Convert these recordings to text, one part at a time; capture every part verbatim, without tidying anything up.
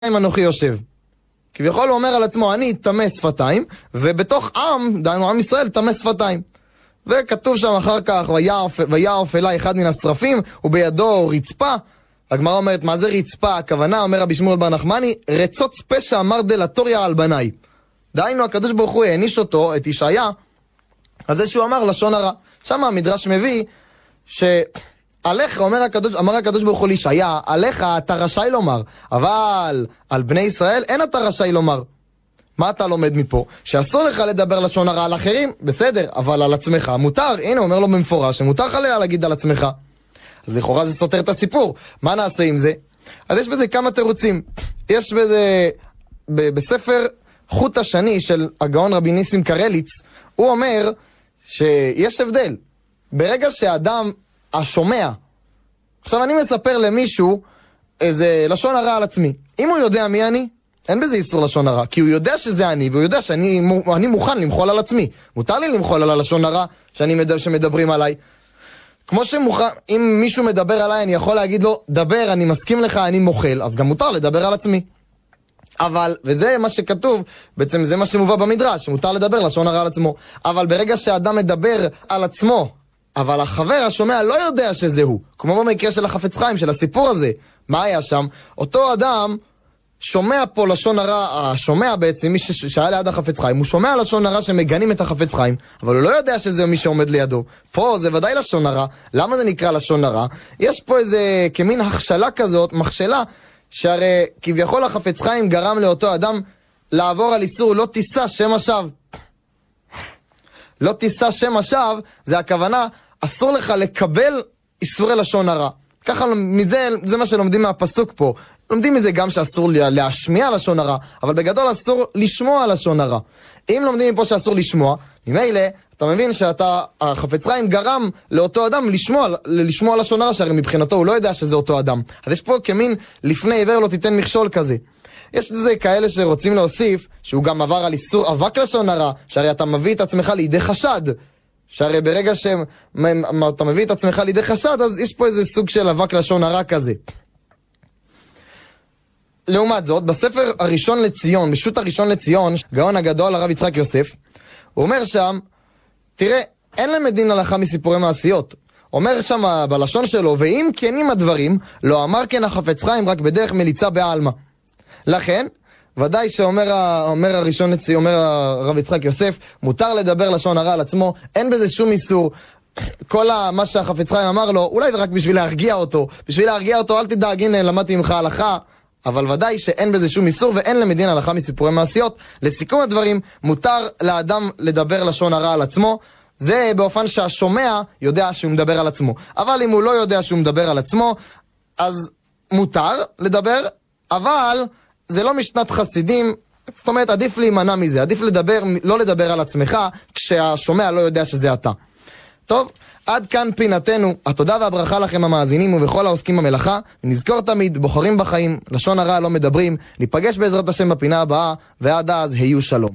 אנוכי יושב. כביכול הוא אומר על עצמו, אני תמה שפתיים, ובתוך עם, דיינו עם ישראל, תמה שפתיים. וכתוב שם אחר כך, ויעף אלי אחד מן השרפים, ובידו רצפה. הגמרא אומרת, מה זה רצפה? הכוונה, אומר רבי שמואל בר נחמני, רצוץ פשע אמר דלתוריה על בניי. דיינו, הקדוש ברוך הוא העניש אותו, את ישעיה, על זה שהוא אמר לשון הרע. שם המדרש מביא, שעליך, אומר הקדוש, אמר הקדוש ברוך הוא לישעיה, עליך אתה רשאי לומר, אבל על בני ישראל אין אתה רשאי לומר. מה אתה לומד מפה? שאסור לך לדבר לשון הרע על אחרים, בסדר, אבל על עצמך מותר. הנה, אומר לו במפורש שמותר לך להגיד על עצמך. אז לכאורה זה סותר את הסיפור. מה נעשה עם זה? אז יש בזה כמה תירוצים. יש בזה, ב- בספר חוט השני של הגאון רבי ניסים קרליץ, הוא אומר שיש הבדל. ברגע שאדם השומע, עכשיו אני מספר למישהו איזה לשון הרע על עצמי. אם הוא יודע מי אני, אין בזה איסור לשון הרע, כי הוא יודע שזה אני, והוא יודע שאני אני מוכן למחול על עצמי. מותר לי למחול על הלשון הרע שאני מדבר, שמדברים עליי. כמו שמוכן, אם מישהו מדבר עליי, אני יכול להגיד לו, דבר, אני מסכים לך, אני מוחל, אז גם מותר לדבר על עצמי. אבל, וזה מה שכתוב, בעצם זה מה שמובא במדרש, מותר לדבר לשון הרע על עצמו. אבל ברגע שאדם מדבר על עצמו, אבל החבר השומע לא יודע שזה הוא, כמו במקרה של החפץ חיים, של הסיפור הזה, מה היה שם? אותו אדם שומע פה לשון הרע, השומע בעצם, מי שהיה ליד החפץ חיים, הוא שומע לשון הרע שמגנים את החפץ חיים, אבל הוא לא יודע שזה מי שעומד לידו. פה זה ודאי לשון הרע. למה זה נקרא לשון הרע? יש פה איזה כמין הכשלה כזאת, מכשלה, שהרי כביכול החפץ חיים גרם לאותו אדם לעבור על איסור לא תישא שם השווא. לא תישא שם השווא, זה הכוונה, אסור לך לקבל איסורי לשון הרע. ככה, מזה, זה מה שלומדים מהפסוק פה. לומדים מזה גם שאסור להשמיע לשון הרע, אבל בגדול אסור לשמוע לשון הרע. אם לומדים מפה שאסור לשמוע, ממילא, אתה מבין שאתה, החפץ חיים גרם לאותו אדם לשמוע, לשמוע לשון הרע, שהרי מבחינתו הוא לא יודע שזה אותו אדם. אז יש פה כמין לפני עיוור לא תיתן מכשול כזה. יש לזה כאלה שרוצים להוסיף, שהוא גם עבר על איסור אבק לשון הרע, שהרי אתה מביא את עצמך לידי חשד. שהרי ברגע שאתה מביא את עצמך לידי חשד, אז יש פה איזה סוג של אבק לשון הרע כזה. לעומת זאת, בספר הראשון לציון, בשו"ת הראשון לציון, גאון הגדול הרב יצחק יוסף, הוא אומר שם, תראה, אין למדין הלכה מסיפורי מעשיות. אומר שם בלשון שלו, ואם כנים הדברים, לא אמר כן החפץ חיים רק בדרך מליצה בעלמא. לכן, ודאי שאומר אומר הראשון לציון, אומר הרב יצחק יוסף, מותר לדבר לשון הרע על עצמו, אין בזה שום איסור. כל מה שהחפץ חיים אמר לו, אולי רק בשביל להרגיע אותו, בשביל להרגיע אותו, אל תדאג, הנה למדתי ממך הלכה, אבל ודאי שאין בזה שום איסור ואין למדין הלכה מסיפורי מעשיות. לסיכום הדברים, מותר לאדם לדבר לשון הרע על עצמו, זה באופן שהשומע יודע שהוא מדבר על עצמו. אבל אם הוא לא יודע שהוא מדבר על עצמו, אז מותר לדבר, אבל זה לא משנת חסידים, זאת אומרת עדיף להימנע מזה, עדיף לדבר, לא לדבר על עצמך כשהשומע לא יודע שזה אתה. טוב, עד כאן פינתנו, התודה והברכה לכם המאזינים ובכל העוסקים במלאכה, ונזכור תמיד, בוחרים בחיים, לשון הרע לא מדברים, ניפגש בעזרת השם בפינה הבאה, ועד אז היו שלום.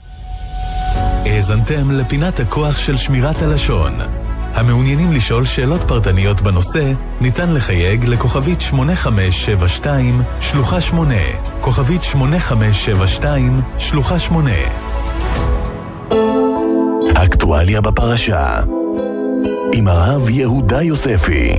האזנתם לפינת הכוח של שמירת הלשון. המעוניינים לשאול שאלות פרטניות בנושא, ניתן לחייג לכוכבית שמונה חמש שבע שתיים, שלוחה שמונה, כוכבית שמונה חמש שבע שתיים, שלוחה שמונה. אקטואליה בפרשה עם הרב יהודה יוספי.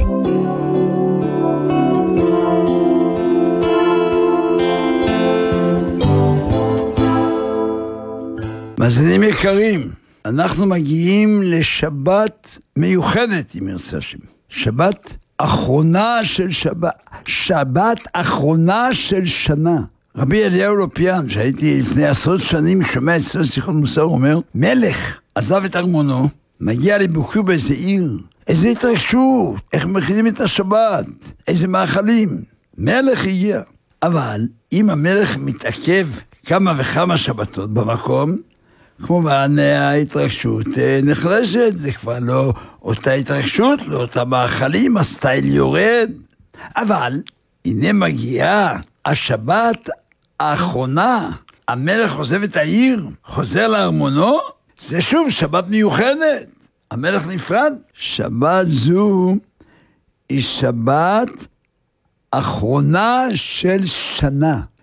מאזינים יקרים, אנחנו מגיעים לשבת מיוחדת, אם ירצה השם. שבת אחרונה של שבת, שבת אחרונה של שנה. רבי אליהו לופיאן, שהייתי לפני עשרות שנים שומע אצלו שיחות מוסר, אומר, מלך עזב את ארמונו, מגיע לביקור באיזה עיר, איזה התרגשות, איך מכינים את השבת, איזה מאכלים. מלך הגיע. אבל אם המלך מתעכב כמה וכמה שבתות במקום, כמובן ההתרגשות נחלשת, זה כבר לא אותה התרגשות, לא אותה מאכלים, הסטייל יורד. אבל הנה מגיעה השבת האחרונה, המלך עוזב את העיר, חוזר לארמונו, זה שוב שבת מיוחדת, המלך נפרד. שבת זו היא שבת אחרונה של שנה.